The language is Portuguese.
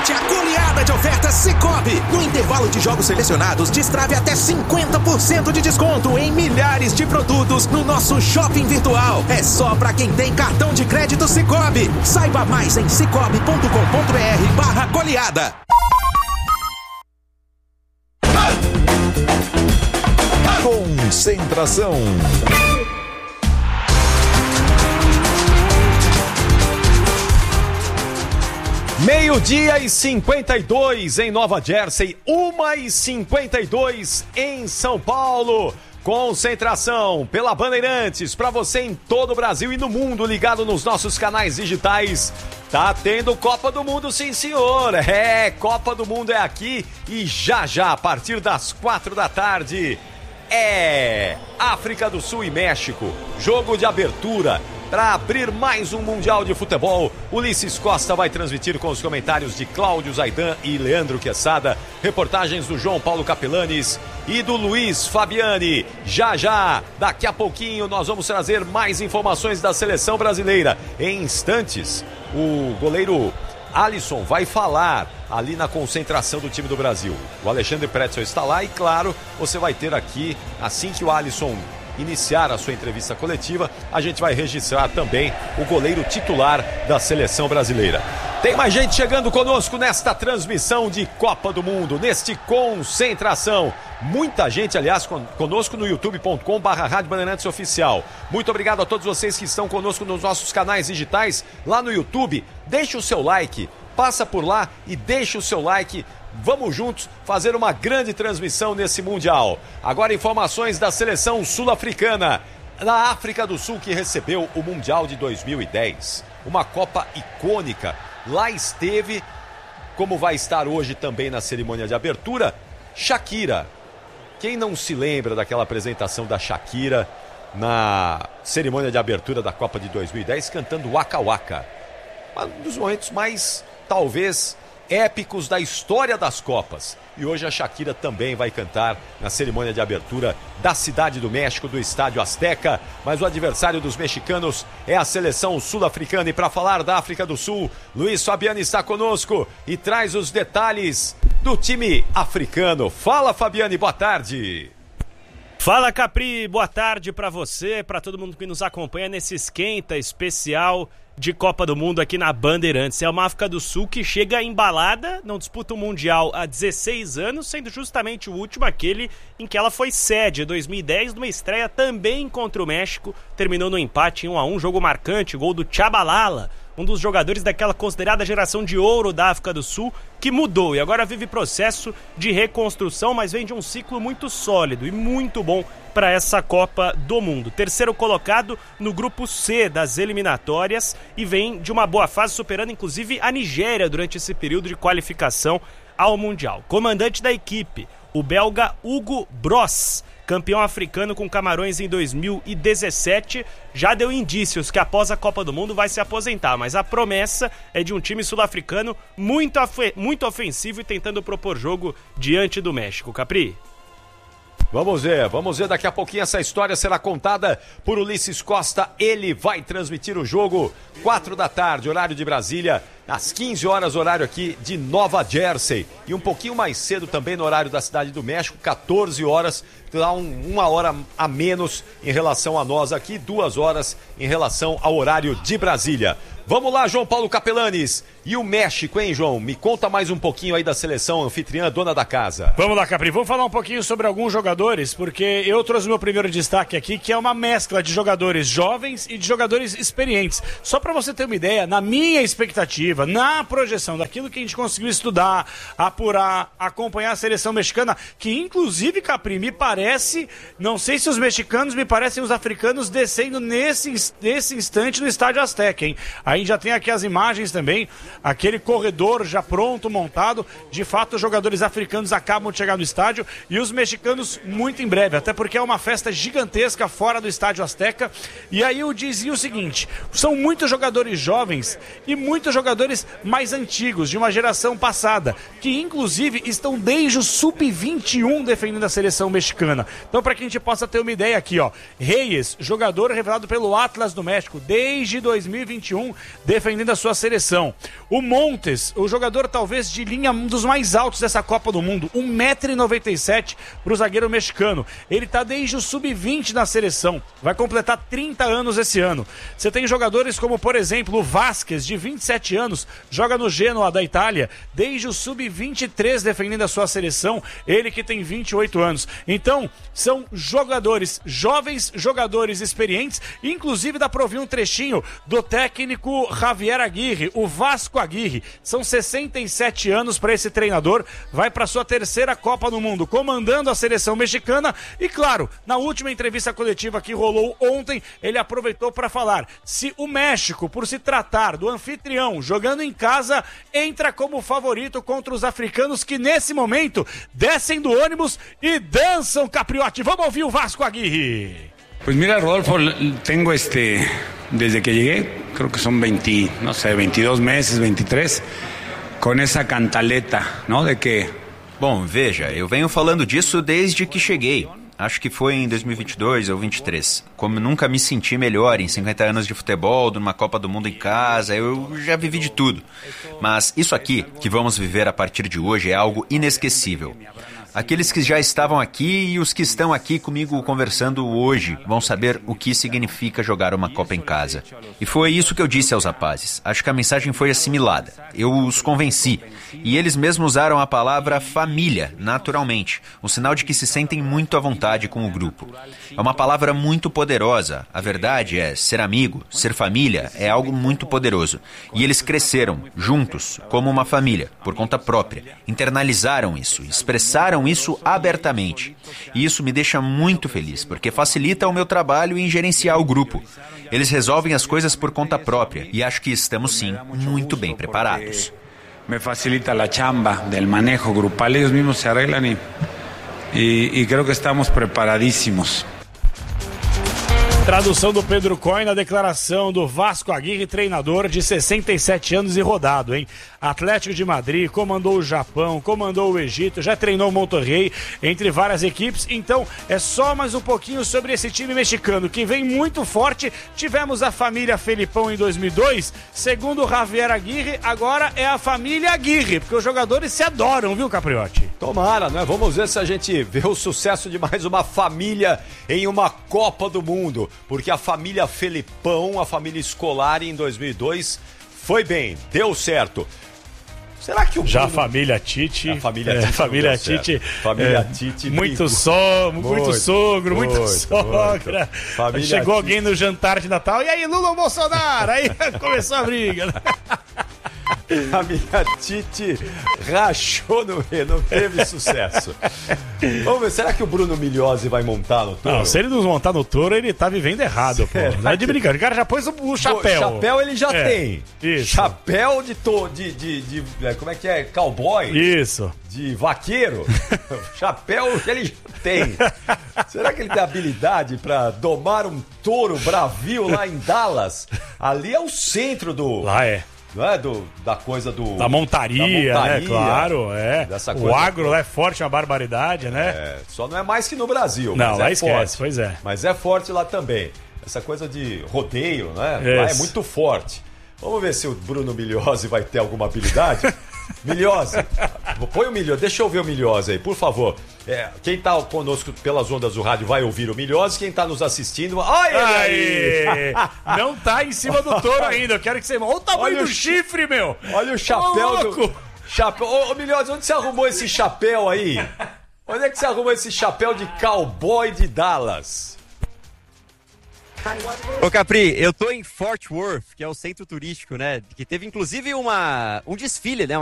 Aproveite a goleada de ofertas Sicoob. No intervalo de jogos selecionados, destrave até 50% de desconto em milhares de produtos no nosso shopping virtual. É só para quem tem cartão de crédito Sicoob. Saiba mais em cicobi.com.br/goleada. Concentração. Meio-dia e 52 em Nova Jersey, 1h52 em São Paulo. Concentração pela Bandeirantes, para você em todo o Brasil e no mundo, ligado nos nossos canais digitais. Tá tendo Copa do Mundo, sim senhor. Copa do Mundo é aqui e já, a partir das 4 da tarde, África do Sul e México. Jogo de abertura para abrir mais um Mundial de Futebol. Ulisses Costa vai transmitir com os comentários de Cláudio Zaidan e Leandro Quesada, reportagens do João Paulo Capelanes e do Luiz Fabiani. Já, daqui a pouquinho, nós vamos trazer mais informações da seleção brasileira. Em instantes, o goleiro Alisson vai falar ali na concentração do time do Brasil. O Alexandre Pretzel está lá e, claro, você vai ter aqui, assim que o Alisson iniciar a sua entrevista coletiva, a gente vai registrar também o goleiro titular da seleção brasileira. Tem mais gente chegando conosco nesta transmissão de Copa do Mundo, neste Concentração. Muita gente, aliás, conosco no youtube.com/Rádio Bandeirantes Oficial. Muito obrigado a todos vocês que estão conosco nos nossos canais digitais, lá no YouTube. Deixe o seu like, passa por lá e deixe o seu like. Vamos juntos fazer uma grande transmissão nesse Mundial. Agora informações da seleção sul-africana, da África do Sul, que recebeu o Mundial de 2010. Uma Copa icônica. Lá esteve, como vai estar hoje também na cerimônia de abertura, Shakira. Quem não se lembra daquela apresentação da Shakira na cerimônia de abertura da Copa de 2010, cantando Waka Waka? Um dos momentos mais, talvez, épicos da história das Copas. E hoje a Shakira também vai cantar na cerimônia de abertura da Cidade do México, do Estádio Azteca. Mas o adversário dos mexicanos é a seleção sul-africana. E para falar da África do Sul, Luiz Fabiani está conosco e traz os detalhes do time africano. Fala, Fabiani, boa tarde. Fala, Capri, boa tarde para você, para todo mundo que nos acompanha nesse esquenta especial de Copa do Mundo aqui na Bandeirantes. É uma África do Sul que chega embalada, não disputa o Mundial há 16 anos, sendo justamente o último aquele em que ela foi sede, em 2010, numa estreia também contra o México, terminou no empate em 1-1, jogo marcante, gol do Tchabalala, um dos jogadores daquela considerada geração de ouro da África do Sul, que mudou e agora vive processo de reconstrução, mas vem de um ciclo muito sólido e muito bom para essa Copa do Mundo. Terceiro colocado no grupo C das eliminatórias e vem de uma boa fase, superando inclusive a Nigéria durante esse período de qualificação ao Mundial. Comandante da equipe, o belga Hugo Bross, campeão africano com Camarões em 2017, já deu indícios que após a Copa do Mundo vai se aposentar, mas a promessa é de um time sul-africano muito ofensivo e tentando propor jogo diante do México. Capri? Vamos ver, daqui a pouquinho essa história será contada por Ulisses Costa, ele vai transmitir o jogo 4 da tarde, horário de Brasília, às 15 horas, horário aqui de Nova Jersey, e um pouquinho mais cedo também no horário da Cidade do México, 14 horas, dá uma hora a menos em relação a nós aqui, 2 horas em relação ao horário de Brasília. Vamos lá, João Paulo Capelanes. E o México, hein, João? Me conta mais um pouquinho aí da seleção anfitriã, dona da casa. Vamos lá, Capri. Vamos falar um pouquinho sobre alguns jogadores, porque eu trouxe meu primeiro destaque aqui, que é uma mescla de jogadores jovens e de jogadores experientes. Só para você ter uma ideia, na minha expectativa, na projeção daquilo que a gente conseguiu estudar, apurar, acompanhar a seleção mexicana, que inclusive, Capri, me parece, não sei se os mexicanos, me parecem os africanos descendo nesse instante no Estádio Azteca, hein? A gente já tem aqui as imagens também, aquele corredor já pronto, montado. De fato, os jogadores africanos acabam de chegar no estádio e os mexicanos muito em breve, até porque é uma festa gigantesca fora do Estádio Azteca. E aí eu dizia o seguinte, são muitos jogadores jovens e muitos jogadores jogadores mais antigos, de uma geração passada, que inclusive estão desde o Sub-21 defendendo a seleção mexicana. Então, para que a gente possa ter uma ideia aqui, ó, Reyes, jogador revelado pelo Atlas do México, desde 2021, defendendo a sua seleção. O Montes, o jogador talvez de linha, um dos mais altos dessa Copa do Mundo, 1,97 m para o zagueiro mexicano. Ele está desde o Sub-20 na seleção, vai completar 30 anos esse ano. Você tem jogadores como, por exemplo, o Vázquez, de 27 anos, joga no Genoa da Itália, desde o Sub-23 defendendo a sua seleção, ele que tem 28 anos. Então, são jogadores jovens, jogadores experientes, inclusive dá para ouvir um trechinho do técnico Javier Aguirre, o Vasco Aguirre. São 67 anos para esse treinador, vai para sua terceira Copa do Mundo, comandando a seleção mexicana. E claro, na última entrevista coletiva que rolou ontem, ele aproveitou para falar: se o México, por se tratar do anfitrião, jogando em casa, entra como favorito contra os africanos que nesse momento descem do ônibus e dançam, Capriotti. Vamos ouvir o Vasco Aguirre. Pues mira, Rodolfo, tengo desde que llegué, creo que son 22 meses, 23, con esa cantaleta, ¿no? De que... Bom, veja, eu venho falando disso desde que cheguei. Acho que foi em 2022 ou 23. Como nunca me senti melhor em 50 anos de futebol, numa Copa do Mundo em casa, eu já vivi de tudo. Mas isso aqui, que vamos viver a partir de hoje, é algo inesquecível. Aqueles que já estavam aqui e os que estão aqui comigo conversando hoje vão saber o que significa jogar uma Copa em casa. E foi isso que eu disse aos rapazes. Acho que a mensagem foi assimilada. Eu os convenci. E eles mesmos usaram a palavra família, naturalmente. Um sinal de que se sentem muito à vontade com o grupo. É uma palavra muito poderosa. A verdade é, ser amigo, ser família, é algo muito poderoso. E eles cresceram, juntos, como uma família, por conta própria. Internalizaram isso, expressaram isso abertamente. E isso me deixa muito feliz, porque facilita o meu trabalho em gerenciar o grupo. Eles resolvem as coisas por conta própria, e acho que estamos sim muito bem preparados. Me facilita la chamba del manejo grupal, ellos mismos se arreglan y creo que estamos preparadísimos. Tradução do Pedro Coy na declaração do Vasco Aguirre, treinador de 67 anos e rodado, hein? Atlético de Madrid, comandou o Japão, comandou o Egito, já treinou o Monterrey, entre várias equipes. Então, é só mais um pouquinho sobre esse time mexicano, que vem muito forte. Tivemos a família Felipão em 2002, segundo o Javier Aguirre, agora é a família Aguirre, porque os jogadores se adoram, viu, Capriotti? Tomara, né? Vamos ver se a gente vê o sucesso de mais uma família em uma Copa do Mundo. Porque a família Felipão, a família Scolari em 2002 foi bem, deu certo. Será que o já Bruno... a família Tite, a família Tite, família Tite, Tite muito sogro, muita sogra. Chegou alguém no jantar de Natal, e aí, Lula ou Bolsonaro? Aí começou a briga, né? Família Tite rachou no meio, não teve sucesso. Vamos ver, será que o Bruno Migliozzi vai montar no touro? Não, se ele não montar no touro, ele tá vivendo errado, pô. Não é de brincadeira. O cara já pôs o chapéu. O chapéu ele já tem. Isso. Chapéu de como é que é? Cowboy? Isso. De vaqueiro. Chapéu ele já tem. Será que ele tem habilidade pra domar um touro bravio lá em Dallas? Ali é o centro do... Lá é. Não é da coisa do... Da montaria, né? Claro, é. Dessa o agro lá é forte, uma barbaridade, né? É, só não é mais que no Brasil. Não, mas lá é esquece, forte. pois é. Mas é forte lá também. Essa coisa de rodeio, né? Isso. Lá é muito forte. Vamos ver se o Bruno Migliozzi vai ter alguma habilidade. Migliozzi, põe o Migliozzi, deixa eu ver o Migliozzi aí, por favor. Quem tá conosco pelas ondas do rádio vai ouvir o Migliozzi, quem tá nos assistindo... Olha ele aí! Não tá em cima do touro ainda, eu quero que você... Olha o tamanho do chifre, meu! Olha o chapéu chapéu. Ô, Migliozzi, onde você arrumou esse chapéu aí? Onde é que você arrumou esse chapéu de cowboy de Dallas? Ô Capri, eu tô em Fort Worth, que é o centro turístico, né? Que teve inclusive um desfile, né?